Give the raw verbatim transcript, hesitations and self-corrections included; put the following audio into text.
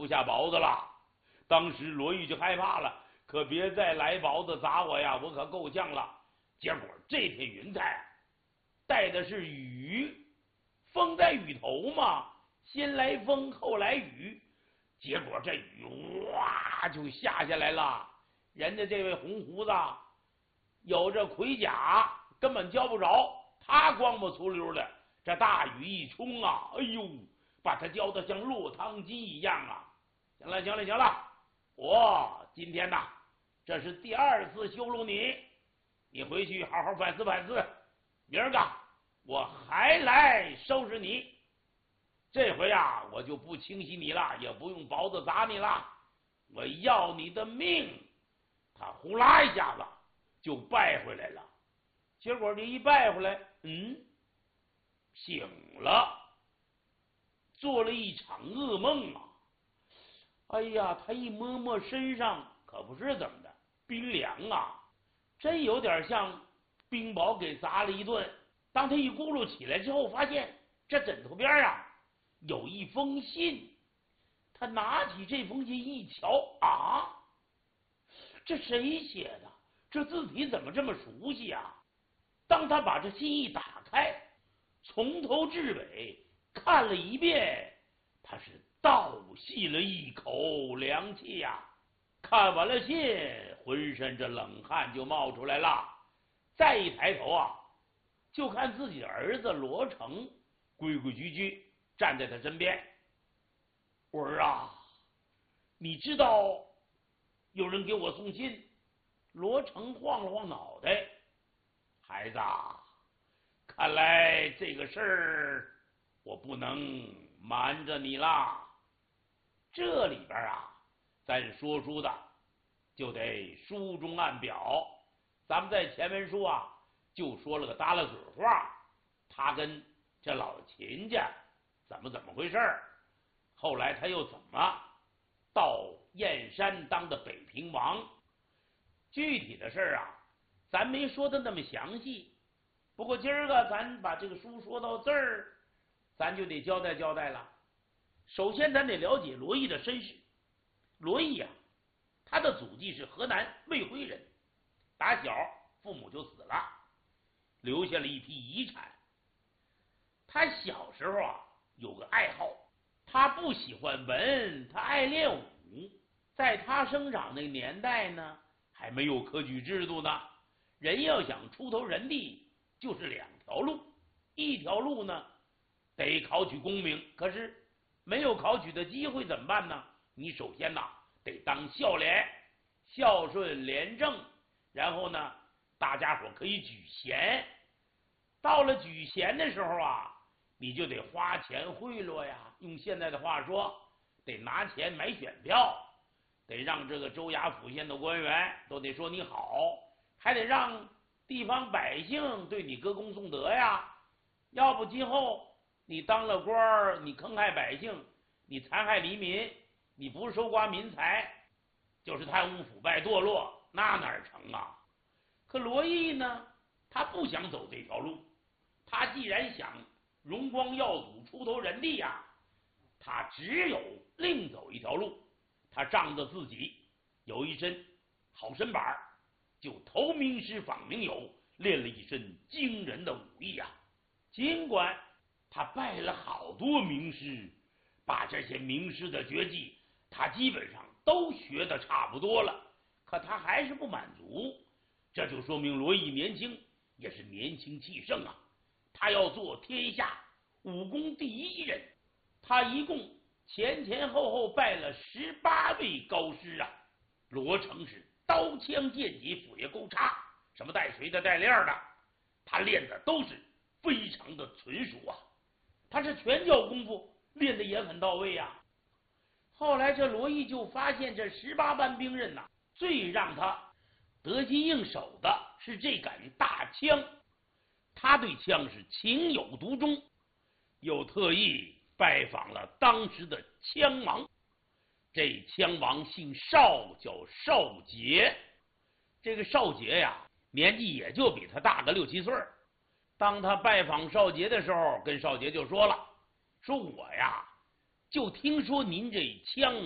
不下雹子了。当时罗毅就害怕了，可别再来雹子砸我呀，我可够呛了。结果这片云彩带的是雨，风在雨头嘛，先来风后来雨，结果这雨哇就下下来了。人家这位红胡子有着盔甲，根本浇不着，他光不粗溜的，这大雨一冲啊，哎呦，把他浇得像落汤鸡一样啊！行了，行了，行了，我今天呐，这是第二次羞辱你，你回去好好反思反思，明儿个我还来收拾你。这回啊，我就不清洗你了，也不用雹子砸你了，我要你的命！他呼啦一下子就败回来了。结果这一败回来，嗯，醒了，做了一场噩梦啊！哎呀，他一摸摸身上，可不是怎么的，冰凉啊，真有点像冰雹给砸了一顿。当他一咕噜起来之后，发现这枕头边啊有一封信。他拿起这封信一瞧，啊，这谁写的？这字体怎么这么熟悉啊？当他把这信一打开，从头至尾看了一遍，他是倒吸了一口凉气呀、啊！看完了信，浑身这冷汗就冒出来了。再一抬头啊，就看自己的儿子罗成规规矩矩站在他身边。我儿啊，你知道有人给我送信？罗成晃了晃脑袋，孩子，看来这个事儿我不能瞒着你啦。这里边啊，咱说书的就得书中暗表。咱们在前文书啊，就说了个耷拉嘴话，他跟这老秦家怎么怎么回事，后来他又怎么到燕山当的北平王。具体的事儿啊，咱没说的那么详细。不过今儿个咱把这个书说到这儿，咱就得交代交代了。首先，咱得了解罗毅的身世。罗毅啊，他的祖籍是河南卫辉人，打小父母就死了，留下了一批遗产。他小时候啊有个爱好，他不喜欢文，他爱练武。在他生长那年代呢，还没有科举制度呢，人要想出头人地，就是两条路。一条路呢，得考取功名，可是没有考取的机会怎么办呢？你首先呐，得当孝廉，孝顺廉政，然后呢，大家伙可以举贤。到了举贤的时候啊，你就得花钱贿赂呀，用现在的话说，得拿钱买选票，得让这个州衙府县的官员都得说你好，还得让地方百姓对你歌功颂德呀。要不今后你当了官，你坑害百姓，你残害黎民，你不是收刮民财，就是贪污腐败堕落，那哪成啊？可罗毅呢，他不想走这条路。他既然想荣光耀祖，出头人地呀、啊，他只有另走一条路。他仗着自己有一身好身板，就投名师访名友，练了一身惊人的武艺啊！尽管他拜了好多名师，把这些名师的绝技他基本上都学得差不多了，可他还是不满足。这就说明罗毅年轻，也是年轻气盛啊！他要做天下武功第一人。他一共前前后后拜了十八位高师啊！罗成是刀枪剑戟斧钺钩叉，什么带锤的带链的，他练的都是非常的纯熟啊！他是拳脚功夫练的也很到位啊！后来这罗毅就发现，这十八般兵刃呐、啊，最让他得心应手的是这杆大枪。他对枪是情有独钟，又特意拜访了当时的枪王。这枪王姓邵，叫邵杰。这个邵杰呀，年纪也就比他大个六七岁。当他拜访邵杰的时候，跟邵杰就说了，说我呀就听说您这枪